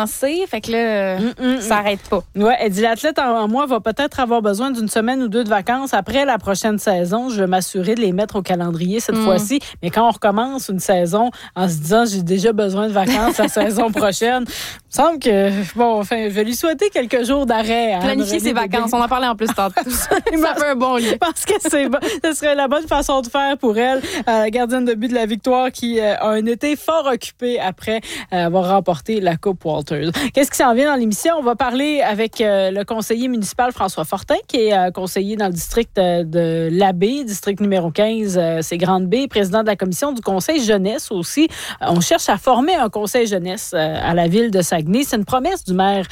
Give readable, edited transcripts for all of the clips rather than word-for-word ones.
lancé. Fait que là, ça n'arrête pas. Oui, elle dit l'athlète en moi va peut-être avoir besoin d'une semaine ou deux de vacances après la prochaine saison. Je vais m'assurer de les mettre au calendrier cette fois-ci. Mais quand on recommence une saison en se disant j'ai déjà besoin de vacances la saison prochaine, il me semble que, je vais lui souhaiter quelques jours d'arrêt. Planifier ses vacances. On en parlait en plus tantôt. Ça fait un bon lien. Je pense que ce serait la bonne façon de faire pour elle, la gardienne de but de la Victoire qui a un été fort occupé après avoir remporté la Coupe Walters. Qu'est-ce qui s'en vient dans l'émission? On va parler avec le conseiller municipal François Fortin, qui est conseiller dans le district de l'Abbé, district numéro 15, c'est Grande-Baie, président de la commission du conseil jeunesse aussi. On cherche à former un conseil jeunesse à la ville de Saguenay. C'est une promesse du maire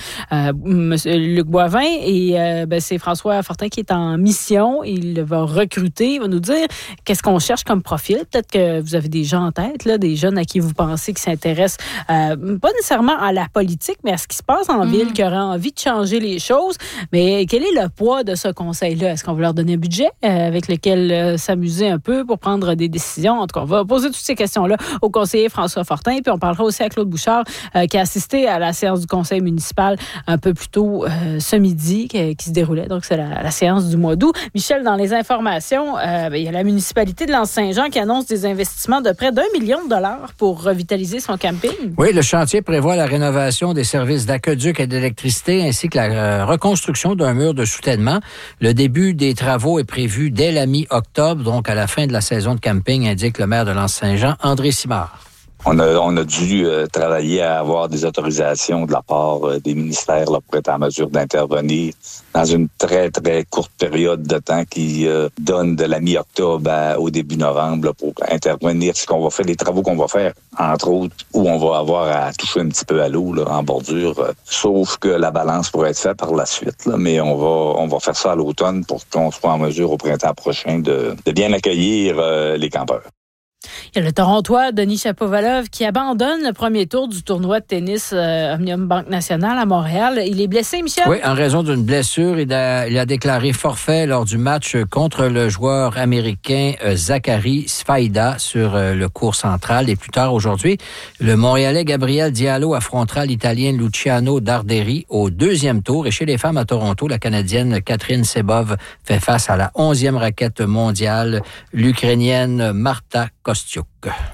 M. Luc Boivin et c'est François Fortin qui est en mission. Il va recruter, il va nous dire qu'est-ce qu'on cherche comme profil. Peut-être que vous avez des gens en tête, là, des jeunes à qui vous pensez qui s'intéressent pas nécessairement à la politique, mais à ce qui se passe en ville, qui auraient envie de changer les choses. Mais quel est le poids de ce conseil-là? Est-ce qu'on va leur donner un budget avec lequel s'amuser un peu pour prendre des décisions? En tout cas, on va poser toutes ces questions-là au conseiller François Fortin. Puis on parlera aussi à Claude Bouchard qui a assisté à la séance du conseil municipal un peu plus tôt ce midi qui se déroulait. Donc, c'est la séance du mois d'août. Michel, dans les informations, il y a la municipalité de L'Anse-Saint-Jean qui annonce des investissements de près d'1 million de dollars pour revitaliser son camping. Oui, le chantier prévoit la rénovation des services d'aqueduc et d'électricité ainsi que la reconstruction d'un mur de soutènement. Le début des travaux est prévu dès la mi-octobre, donc à la fin de la saison de camping, indique le maire de L'Anse-Saint-Jean, André Simard. On a dû travailler à avoir des autorisations de la part des ministères là, pour être en mesure d'intervenir dans une très, très courte période de temps qui donne de la mi-octobre au début novembre là, pour intervenir. Ce qu'on va faire, les travaux qu'on va faire, entre autres, où on va avoir à toucher un petit peu à l'eau là, en bordure, sauf que la balance pourrait être faite par la suite. Là, mais on va faire ça à l'automne pour qu'on soit en mesure au printemps prochain de bien accueillir les campeurs. Il y a le Torontois Denis Shapovalov qui abandonne le premier tour du tournoi de tennis Omnium Banque Nationale à Montréal. Il est blessé, Michel? Oui, en raison d'une blessure. Il a déclaré forfait lors du match contre le joueur américain Zachary Sfaida sur le court central. Et plus tard aujourd'hui, le Montréalais Gabriel Diallo affrontera l'Italien Luciano Darderi au deuxième tour. Et chez les femmes à Toronto, la Canadienne Catherine Sebov fait face à la 11e raquette mondiale, l'Ukrainienne Marta Kostyuk.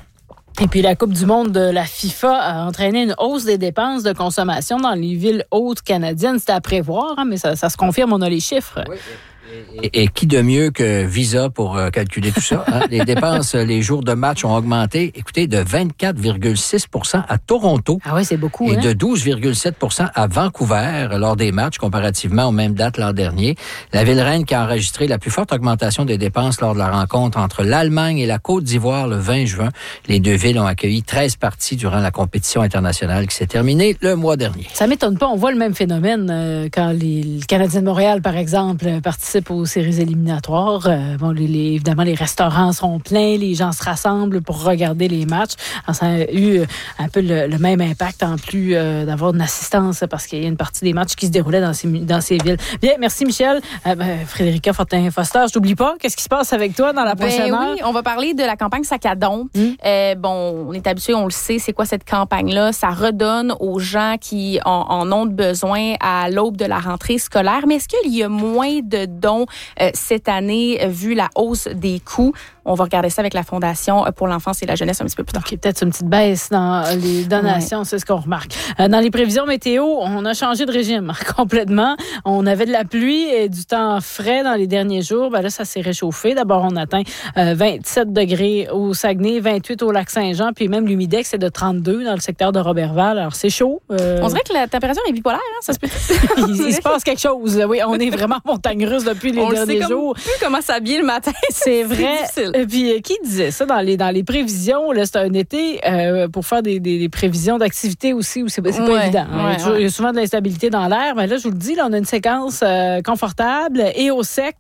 Et puis, la Coupe du monde de la FIFA a entraîné une hausse des dépenses de consommation dans les villes hautes canadiennes. C'était à prévoir, mais ça se confirme, on a les chiffres. Oui. Et qui de mieux que Visa pour calculer tout ça? Hein? Les dépenses, les jours de match ont augmenté, écoutez, de 24,6% à Toronto. Ah oui, c'est beaucoup. Et de 12,7% à Vancouver lors des matchs, comparativement aux mêmes dates l'an dernier. La ville reine qui a enregistré la plus forte augmentation des dépenses lors de la rencontre entre l'Allemagne et la Côte d'Ivoire le 20 juin. Les deux villes ont accueilli 13 parties durant la compétition internationale qui s'est terminée le mois dernier. Ça m'étonne pas. On voit le même phénomène quand les Canadiens de Montréal, par exemple, participent aux séries éliminatoires. Évidemment, les restaurants sont pleins, les gens se rassemblent pour regarder les matchs. Alors, ça a eu un peu le même impact en plus d'avoir une assistance parce qu'il y a une partie des matchs qui se déroulaient dans ces villes. Bien, merci Michel. Frédérica Fortin-Foster, je t'oublie pas. Qu'est-ce qui se passe avec toi dans la prochaine heure? Oui, on va parler de la campagne Sac à don. On est habitué, on le sait, c'est quoi cette campagne-là? Ça redonne aux gens qui en ont besoin à l'aube de la rentrée scolaire. Mais est-ce qu'il y a moins de dons cette année, vu la hausse des coûts? On va regarder ça avec la Fondation pour l'enfance et la jeunesse un petit peu plus tard. Okay, peut-être une petite baisse dans les donations, c'est ce qu'on remarque. Dans les prévisions météo, on a changé de régime complètement. On avait de la pluie et du temps frais dans les derniers jours. Là, ça s'est réchauffé. D'abord, on atteint 27 degrés au Saguenay, 28 au Lac-Saint-Jean, puis même l'humidex est de 32 dans le secteur de Robertval. Alors, c'est chaud. On dirait que la température est bipolaire, hein? Ça se peut. il se passe quelque chose. Oui, on est vraiment montagne russe depuis les derniers jours. On ne sait plus comment s'habiller le matin. C'est vrai. Puis, qui disait ça dans les prévisions? Là, c'est un été pour faire des prévisions d'activité aussi où c'est pas évident. Il y a souvent de l'instabilité dans l'air. Mais là, je vous le dis, là, on a une séquence confortable et au sec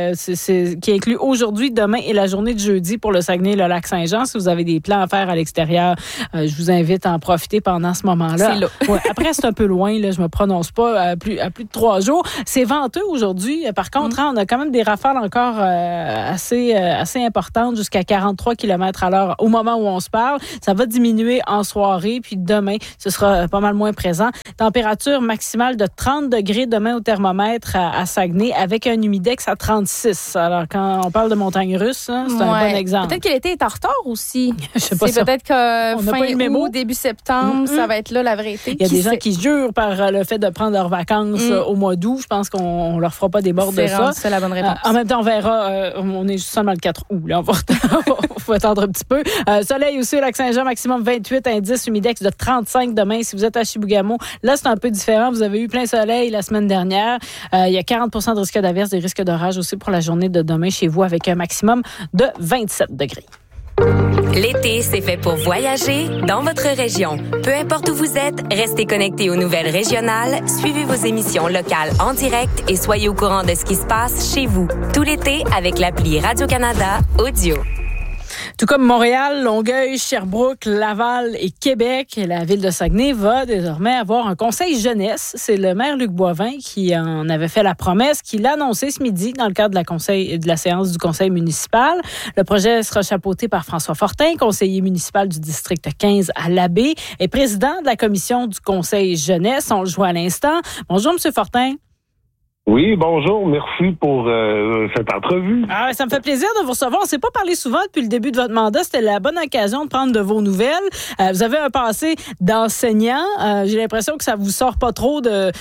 qui inclut aujourd'hui, demain et la journée de jeudi pour le Saguenay et le Lac-Saint-Jean. Si vous avez des plans à faire à l'extérieur, je vous invite à en profiter pendant ce moment-là. C'est là. Ouais, après, c'est un peu loin. Là, je me prononce pas à plus de 3 jours. C'est venteux aujourd'hui. Par contre, on a quand même des rafales encore assez importantes. importante jusqu'à 43 km/h au moment où on se parle. Ça va diminuer en soirée, puis demain, ce sera pas mal moins présent. Température maximale de 30 degrés demain au thermomètre à Saguenay, avec un humidex à 36. Alors, quand on parle de montagne russe, hein, c'est un bon exemple. Peut-être que l'été est en retard aussi. Je sais pas. C'est peut-être que fin août, début septembre, ça va être là la vraie été. Il y a des gens qui jurent par le fait de prendre leurs vacances au mois d'août. Je pense qu'on leur fera pas des bords de ça. C'est la bonne réponse. En même temps, on verra. On est seulement le 4 août. Là, faut attendre un petit peu. Soleil aussi au Lac-Saint-Jean, maximum 28, indice humidex de 35 demain. Si vous êtes à Chibougamau, là, c'est un peu différent. Vous avez eu plein soleil la semaine dernière. Il y a 40 de risque d'averse, des risques d'orage aussi pour la journée de demain chez vous, avec un maximum de 27 degrés. L'été, c'est fait pour voyager dans votre région. Peu importe où vous êtes, restez connectés aux nouvelles régionales, suivez vos émissions locales en direct et soyez au courant de ce qui se passe chez vous. Tout l'été avec l'appli Radio-Canada Audio. Tout comme Montréal, Longueuil, Sherbrooke, Laval et Québec, la ville de Saguenay va désormais avoir un conseil jeunesse. C'est le maire Luc Boivin qui en avait fait la promesse, qui l'a annoncé ce midi dans le cadre de la séance du conseil municipal. Le projet sera chapeauté par François Fortin, conseiller municipal du district 15 à l'Abbé et président de la commission du conseil jeunesse. On le joue à l'instant. Bonjour, M. Fortin. Oui, bonjour. Merci pour cette entrevue. Ça me fait plaisir de vous recevoir. On ne s'est pas parlé souvent depuis le début de votre mandat. C'était la bonne occasion de prendre de vos nouvelles. Vous avez un passé d'enseignant. J'ai l'impression que ça vous sort pas trop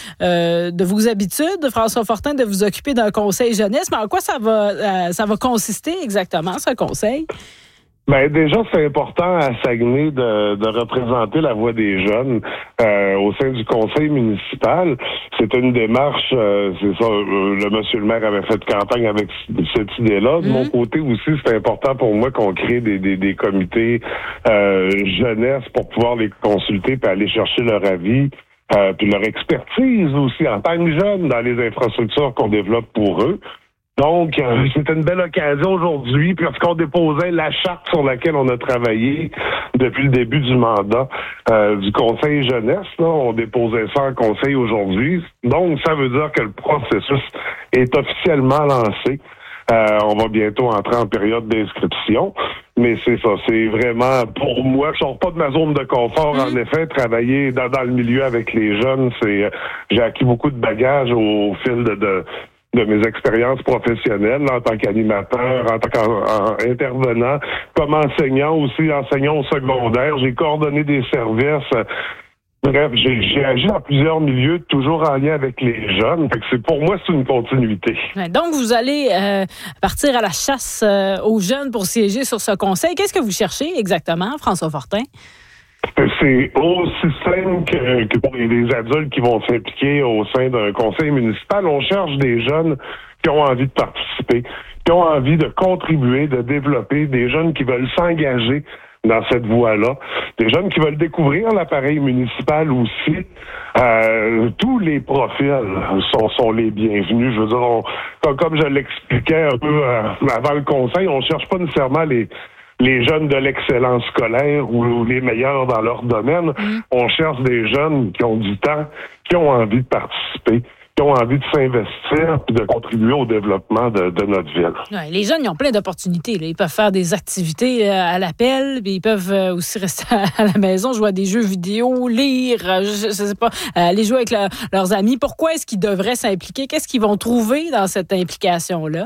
de vos habitudes, François Fortin, de vous occuper d'un conseil jeunesse. Mais en quoi ça va consister exactement, ce conseil? Ben déjà, c'est important à Saguenay de représenter la voix des jeunes au sein du conseil municipal. C'est une démarche, c'est ça, le monsieur le maire avait fait campagne avec cette idée-là. De mon côté aussi, c'est important pour moi qu'on crée des comités jeunesse pour pouvoir les consulter puis aller chercher leur avis. Puis leur expertise aussi en tant que jeunes dans les infrastructures qu'on développe pour eux. Donc, c'était une belle occasion aujourd'hui, parce qu'on déposait la charte sur laquelle on a travaillé depuis le début du mandat du Conseil jeunesse. Là, on déposait ça en conseil aujourd'hui. Donc, ça veut dire que le processus est officiellement lancé. On va bientôt entrer en période d'inscription. Mais c'est ça, c'est vraiment, pour moi, je sors pas de ma zone de confort, en effet, travailler dans le milieu avec les jeunes, j'ai acquis beaucoup de bagages au fil de mes expériences professionnelles en tant qu'animateur, en tant qu'intervenant, comme enseignant aussi, enseignant au secondaire. J'ai coordonné des services. Bref, j'ai agi dans plusieurs milieux, toujours en lien avec les jeunes. Fait que pour moi, c'est une continuité. Donc, vous allez partir à la chasse aux jeunes pour siéger sur ce conseil. Qu'est-ce que vous cherchez exactement, François Fortin? C'est aussi simple que pour les adultes qui vont s'impliquer au sein d'un conseil municipal. On cherche des jeunes qui ont envie de participer, qui ont envie de contribuer, de développer, des jeunes qui veulent s'engager dans cette voie-là, des jeunes qui veulent découvrir l'appareil municipal aussi. Tous les profils sont les bienvenus. Je veux dire, comme je l'expliquais un peu avant le conseil, on cherche pas nécessairement les jeunes de l'excellence scolaire ou les meilleurs dans leur domaine. On cherche des jeunes qui ont du temps, qui ont envie de participer, qui ont envie de s'investir et de contribuer au développement de notre ville. Ouais, les jeunes, ils ont plein d'opportunités. Là. Ils peuvent faire des activités à l'appel, puis ils peuvent aussi rester à la maison, jouer à des jeux vidéo, lire, je sais pas, aller jouer avec leurs amis. Pourquoi est-ce qu'ils devraient s'impliquer? Qu'est-ce qu'ils vont trouver dans cette implication-là?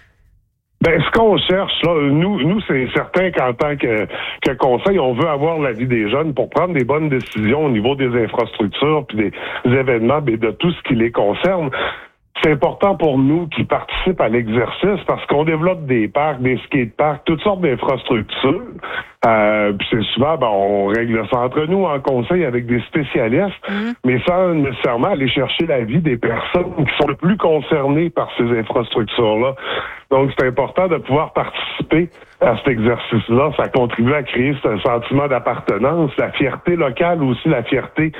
Ben, ce qu'on cherche, là, nous, c'est certain qu'en tant que conseil, on veut avoir l'avis des jeunes pour prendre des bonnes décisions au niveau des infrastructures puis des événements, ben, de tout ce qui les concerne. C'est important pour nous qui participent à l'exercice parce qu'on développe des parcs, des skateparks, toutes sortes d'infrastructures. Puis c'est souvent, on règle ça entre nous en conseil avec des spécialistes, mais sans nécessairement aller chercher l'avis des personnes qui sont le plus concernées par ces infrastructures-là. Donc, c'est important de pouvoir participer à cet exercice-là. Ça contribue à créer ce sentiment d'appartenance, la fierté locale aussi, la fierté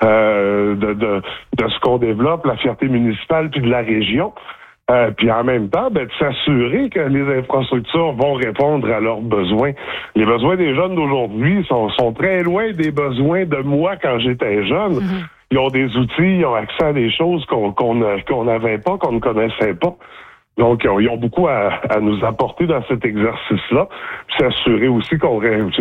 de ce qu'on développe, la fierté municipale puis de la région. Puis en même temps, de s'assurer que les infrastructures vont répondre à leurs besoins. Les besoins des jeunes d'aujourd'hui sont très loin des besoins de moi quand j'étais jeune. Ils ont des outils, ils ont accès à des choses qu'on n'avait pas, qu'on ne connaissait pas. Donc, ils ont beaucoup à nous apporter dans cet exercice-là. Puis s'assurer aussi qu'on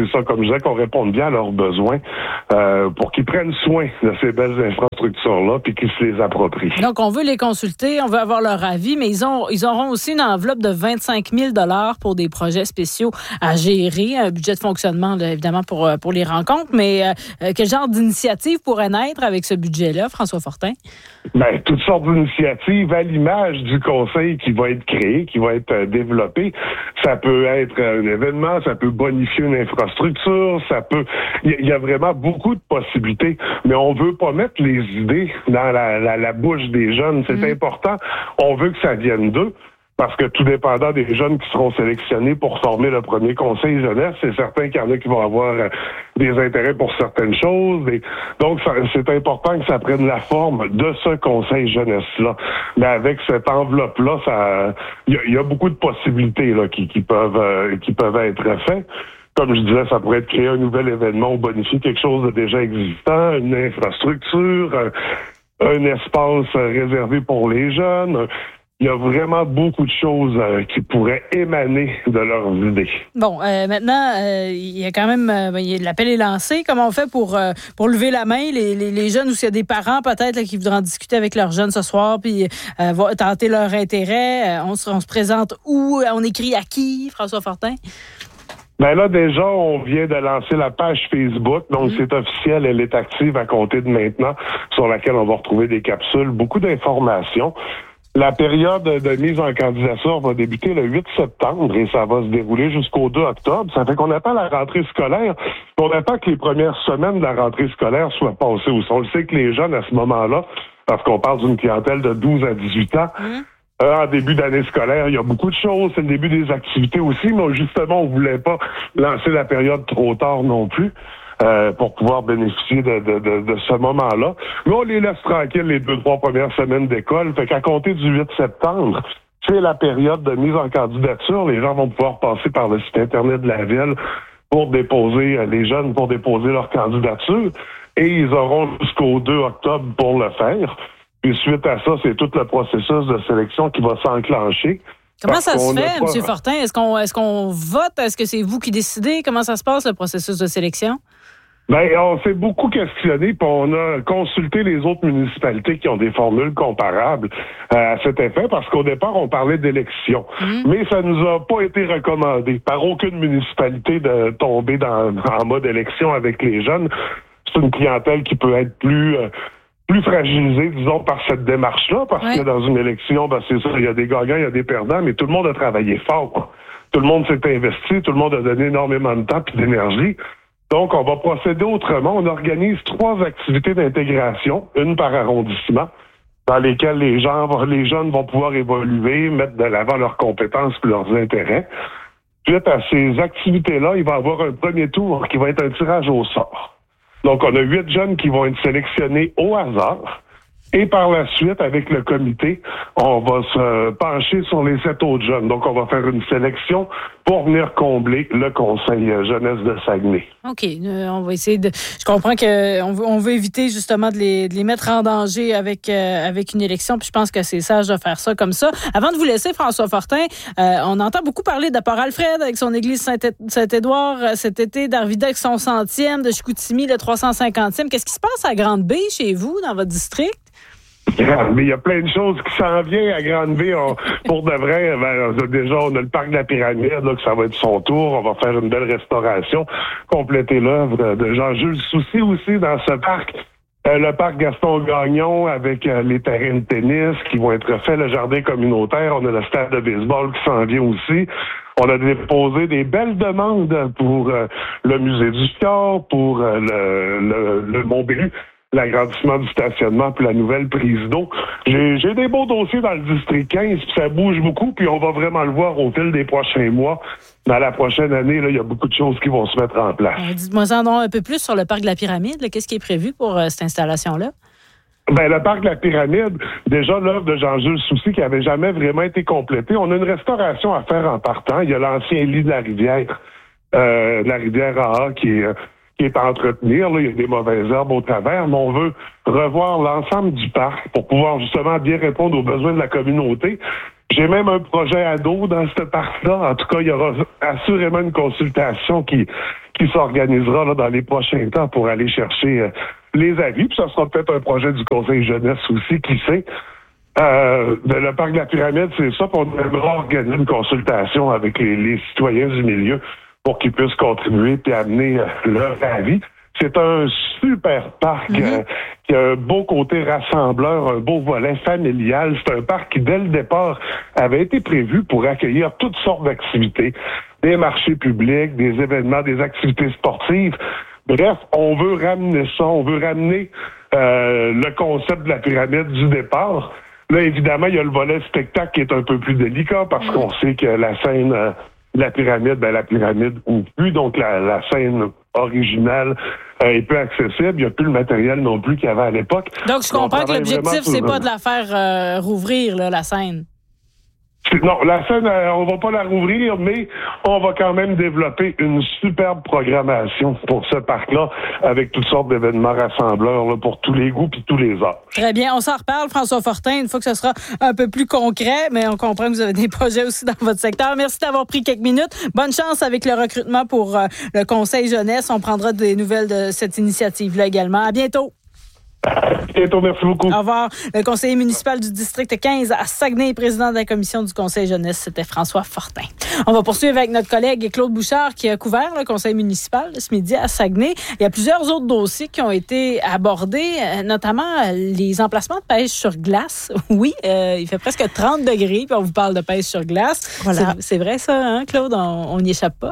réponde bien à leurs besoins pour qu'ils prennent soin de ces belles infrastructures-là puis qu'ils se les approprient. Donc, on veut les consulter, on veut avoir leur avis, mais ils auront aussi une enveloppe de 25 000 $ pour des projets spéciaux à gérer, un budget de fonctionnement, là, évidemment, pour les rencontres. Mais quel genre d'initiative pourrait naître avec ce budget-là, François Fortin? Ben, toutes sortes d'initiatives à l'image du conseil qui va être créé, qui va être développé. Ça peut être un événement, ça peut bonifier une infrastructure, il y a vraiment beaucoup de possibilités, mais on veut pas mettre les idées dans la bouche des jeunes. C'est important. On veut que ça vienne d'eux. Parce que tout dépendant des jeunes qui seront sélectionnés pour former le premier conseil jeunesse, c'est certain qu'il y en a qui vont avoir des intérêts pour certaines choses. Donc, c'est important que ça prenne la forme de ce conseil jeunesse-là. Mais avec cette enveloppe-là, il y a beaucoup de possibilités là, qui peuvent être faites. Comme je disais, ça pourrait être créer un nouvel événement ou bonifier quelque chose de déjà existant, une infrastructure, un espace réservé pour les jeunes. Il y a vraiment beaucoup de choses qui pourraient émaner de leurs idées. Bon, maintenant, il y a quand même... l'appel est lancé. Comment on fait pour lever la main? Les jeunes, ou s'il y a des parents peut-être là, qui voudront en discuter avec leurs jeunes ce soir puis tenter leur intérêt. On se présente où? On écrit à qui, François Fortin? Ben là, déjà, on vient de lancer la page Facebook. Donc, c'est officiel. Elle est active à compter de maintenant, sur laquelle on va retrouver des capsules, beaucoup d'informations. La période de mise en candidature va débuter le 8 septembre et ça va se dérouler jusqu'au 2 octobre. Ça fait qu'on attend la rentrée scolaire. On attend que les premières semaines de la rentrée scolaire soient passées aussi. On le sait que les jeunes, à ce moment-là, parce qu'on parle d'une clientèle de 12 à 18 ans, en début d'année scolaire, il y a beaucoup de choses. C'est le début des activités aussi, mais justement, on voulait pas lancer la période trop tard non plus. Pour pouvoir bénéficier de ce moment-là. Mais on les laisse tranquilles les 2-3 premières semaines d'école. Fait qu'à compter du 8 septembre, c'est la période de mise en candidature. Les gens vont pouvoir passer par le site Internet de la Ville pour déposer leur candidature. Et ils auront jusqu'au 2 octobre pour le faire. Puis suite à ça, c'est tout le processus de sélection qui va s'enclencher. Comment ça se fait, M. Fortin? Est-ce qu'on vote? Est-ce que c'est vous qui décidez? Comment ça se passe, le processus de sélection? Ben, on s'est beaucoup questionné, puis on a consulté les autres municipalités qui ont des formules comparables à cet effet, parce qu'au départ, on parlait d'élection. Mais ça nous a pas été recommandé par aucune municipalité de tomber en mode élection avec les jeunes. C'est une clientèle qui peut être plus fragilisée, disons, par cette démarche-là, parce que dans une élection, ben c'est ça, il y a des gagnants, il y a des perdants, mais tout le monde a travaillé fort. Tout le monde s'est investi, tout le monde a donné énormément de temps et d'énergie. Donc, on va procéder autrement. On organise 3 activités d'intégration, une par arrondissement, dans lesquelles les jeunes vont pouvoir évoluer, mettre de l'avant leurs compétences et leurs intérêts. Suite à ces activités-là, il va y avoir un premier tour qui va être un tirage au sort. Donc, on a 8 jeunes qui vont être sélectionnés au hasard. Et par la suite, avec le comité, on va se pencher sur les 7 autres jeunes. Donc, on va faire une sélection pour venir combler le conseil jeunesse de Saguenay. OK. On va essayer de... Je comprends qu'on veut éviter justement de les mettre en danger avec une élection. Puis je pense que c'est sage de faire ça comme ça. Avant de vous laisser, François Fortin, on entend beaucoup parler de Port-Alfred avec son église Saint-Édouard cet été, d'Arvida avec son 100e, de Chicoutimi le 350e. Qu'est-ce qui se passe à Grande-Bay chez vous, dans votre district? Mais il y a plein de choses qui s'en viennent à Grande-Bay. Pour de vrai, déjà, on a le parc de la Pyramide, là, que ça va être son tour. On va faire une belle restauration, compléter l'œuvre de Jean-Jules Soucy aussi dans ce parc. Le parc Gaston-Gagnon avec les terrains de tennis qui vont être faits, le jardin communautaire. On a le stade de baseball qui s'en vient aussi. On a déposé des belles demandes pour le musée du Fjord, pour le Mont-Béru, l'agrandissement du stationnement puis la nouvelle prise d'eau. J'ai des beaux dossiers dans le district 15, puis ça bouge beaucoup, puis on va vraiment le voir au fil des prochains mois. Dans la prochaine année, là, il y a beaucoup de choses qui vont se mettre en place. Dites-moi un peu plus sur le parc de la Pyramide. Qu'est-ce qui est prévu pour cette installation-là? Ben, le parc de la Pyramide, déjà l'œuvre de Jean-Jules Soucy qui avait jamais vraiment été complétée. On a une restauration à faire en partant. Il y a l'ancien lit de la rivière AA qui est à entretenir. Là, il y a des mauvaises herbes au travers, mais on veut revoir l'ensemble du parc pour pouvoir justement bien répondre aux besoins de la communauté. J'ai même un projet à dos dans ce parc-là. En tout cas, il y aura assurément une consultation qui s'organisera là, dans les prochains temps pour aller chercher les avis. Puis ça sera peut-être un projet du Conseil jeunesse aussi, qui sait. Le parc de la Pyramide, c'est ça, qu'on aimerait organiser une consultation avec les citoyens du milieu pour qu'ils puissent contribuer et amener leur avis. C'est un super parc qui a un beau côté rassembleur, un beau volet familial. C'est un parc qui, dès le départ, avait été prévu pour accueillir toutes sortes d'activités, des marchés publics, des événements, des activités sportives. Bref, on veut ramener ça, on veut ramener le concept de la pyramide du départ. Là, évidemment, il y a le volet spectacle qui est un peu plus délicat parce qu'on sait que la scène... la pyramide ou plus, donc la scène originale est peu accessible. Il n'y a plus le matériel non plus qu'il y avait à l'époque. Donc, je comprends que l'objectif, c'est pas de la faire rouvrir, là, la scène. Non, la scène, on va pas la rouvrir, mais on va quand même développer une superbe programmation pour ce parc-là, avec toutes sortes d'événements rassembleurs là, pour tous les goûts puis tous les âges. Très bien, on s'en reparle, François Fortin, une fois que ce sera un peu plus concret, mais on comprend que vous avez des projets aussi dans votre secteur. Merci d'avoir pris quelques minutes. Bonne chance avec le recrutement pour le Conseil jeunesse. On prendra des nouvelles de cette initiative-là également. À bientôt. Bientôt, merci beaucoup. Au revoir. Le conseiller municipal du district 15 à Saguenay, président de la commission du Conseil jeunesse, c'était François Fortin. On va poursuivre avec notre collègue Claude Bouchard qui a couvert le conseil municipal ce midi à Saguenay. Il y a plusieurs autres dossiers qui ont été abordés, notamment les emplacements de pêche sur glace. Oui, il fait presque 30 degrés puis on vous parle de pêche sur glace. Voilà. C'est vrai ça, hein, Claude? On n'y échappe pas?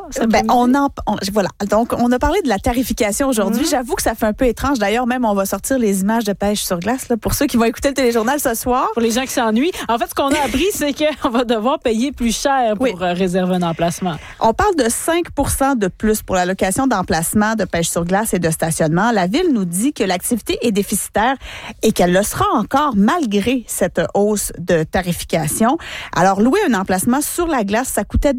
Voilà. Donc, on a parlé de la tarification aujourd'hui. J'avoue que ça fait un peu étrange. D'ailleurs, même, on va sortir les images de pêche sur glace là, pour ceux qui vont écouter le téléjournal ce soir. Pour les gens qui s'ennuient. En fait, ce qu'on a appris, c'est qu'on va devoir payer plus cher pour réserver un emplacement. On parle de 5 % de plus pour la location d'emplacement de pêche sur glace et de stationnement. La Ville nous dit que l'activité est déficitaire et qu'elle le sera encore malgré cette hausse de tarification. Alors, louer un emplacement sur la glace, ça coûtait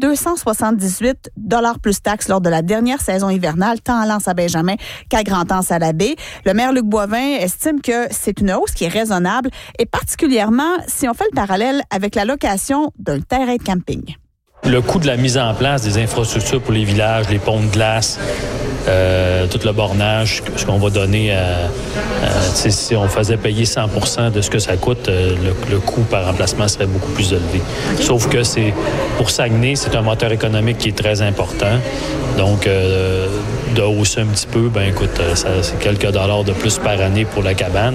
278 $ plus taxes lors de la dernière saison hivernale, tant à L'Anse-à-Benjamin qu'à Grand-Anse-à-la-Baie. Le maire Luc Boivin estime que c'est une hausse qui est raisonnable et particulièrement si on fait le parallèle avec la location d'un terrain de camping. Le coût de la mise en place des infrastructures pour les villages, les ponts de glace, tout le bornage, ce qu'on va donner si on faisait payer 100% de ce que ça coûte, le coût par emplacement serait beaucoup plus élevé. Sauf que pour Saguenay, c'est un moteur économique qui est très important. Donc, de hausser un petit peu, c'est quelques dollars de plus par année pour la cabane.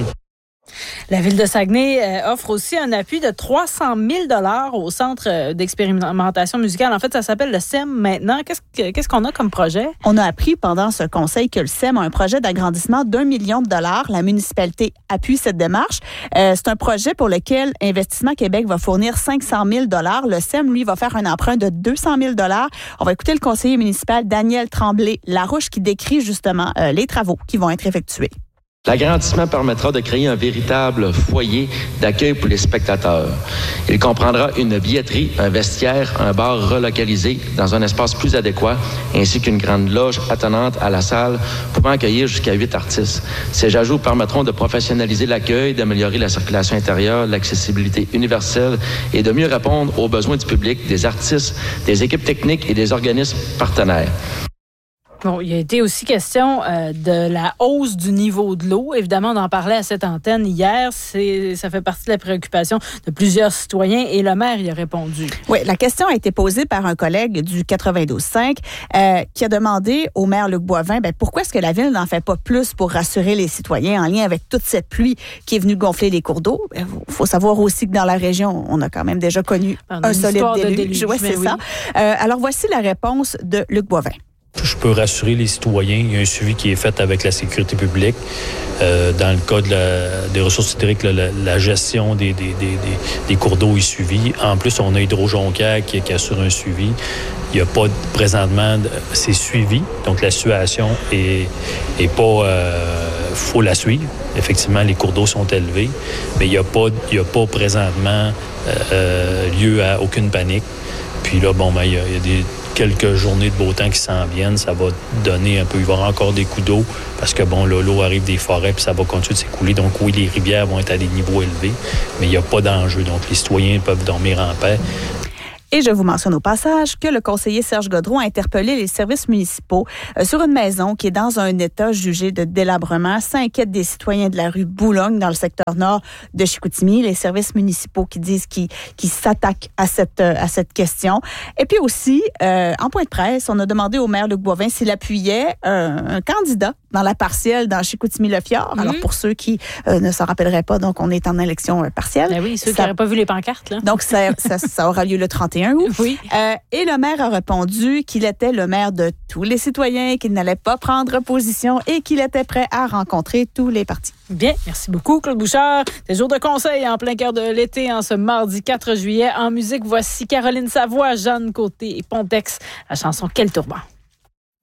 La Ville de Saguenay offre aussi un appui de 300 000 $ au Centre d'expérimentation musicale. En fait, ça s'appelle le SEM maintenant. Qu'est-ce qu'on a comme projet? On a appris pendant ce conseil que le SEM a un projet d'agrandissement d'1 million de $. La municipalité appuie cette démarche. C'est un projet pour lequel Investissement Québec va fournir 500 000 $. Le SEM, lui, va faire un emprunt de 200 000 $. On va écouter le conseiller municipal Daniel Tremblay-Larouche qui décrit justement les travaux qui vont être effectués. L'agrandissement permettra de créer un véritable foyer d'accueil pour les spectateurs. Il comprendra une billetterie, un vestiaire, un bar relocalisé dans un espace plus adéquat, ainsi qu'une grande loge attenante à la salle pouvant accueillir jusqu'à 8 artistes. Ces ajouts permettront de professionnaliser l'accueil, d'améliorer la circulation intérieure, l'accessibilité universelle et de mieux répondre aux besoins du public, des artistes, des équipes techniques et des organismes partenaires. Bon, il y a été aussi question de la hausse du niveau de l'eau. Évidemment, on en parlait à cette antenne hier. Ça fait partie de la préoccupation de plusieurs citoyens et le maire y a répondu. Oui, la question a été posée par un collègue du 92.5 qui a demandé au maire Luc Boivin pourquoi est-ce que la Ville n'en fait pas plus pour rassurer les citoyens en lien avec toute cette pluie qui est venue gonfler les cours d'eau. Il faut savoir aussi que dans la région, on a quand même déjà connu un solide déluge. Oui, c'est ça. Alors, voici la réponse de Luc Boivin. Je peux rassurer les citoyens. Il y a un suivi qui est fait avec la sécurité publique. Dans le cas des ressources hydriques, la gestion des cours d'eau est suivie. En plus, on a Hydro-Jonquière qui assure un suivi. Il n'y a pas présentement, c'est suivi. Donc, la situation est pas... faut la suivre. Effectivement, les cours d'eau sont élevés, mais il n'y a pas présentement lieu à aucune panique. Puis là, il y a des quelques journées de beau temps qui s'en viennent, ça va donner un peu, il va y avoir encore des coups d'eau parce que bon, là, l'eau arrive des forêts puis ça va continuer de s'écouler. Donc oui, les rivières vont être à des niveaux élevés, mais il n'y a pas d'enjeu. Donc les citoyens peuvent dormir en paix. Et je vous mentionne au passage que le conseiller Serge Godreau a interpellé les services municipaux sur une maison qui est dans un état jugé de délabrement. Ça inquiète des citoyens de la rue Boulogne dans le secteur nord de Chicoutimi. Les services municipaux qui disent qu'ils s'attaquent à cette question. Et puis aussi, en point de presse, on a demandé au maire Luc Boivin s'il appuyait un candidat dans la partielle dans Chicoutimi-Le-Fjord. Alors pour ceux qui ne s'en rappelleraient pas, donc on est en élection partielle. Ben oui, ceux qui n'auraient pas vu les pancartes. Là. Donc ça aura lieu le 31 août. Oui. Et le maire a répondu qu'il était le maire de tous les citoyens, qu'il n'allait pas prendre position et qu'il était prêt à rencontrer tous les partis. Bien, merci beaucoup Claude Bouchard. C'est jour de conseil en plein cœur de l'été, en ce mardi 4 juillet. En musique, voici Caroline Savoie, Jeanne Côté et Pontex, la chanson Quel Tourment.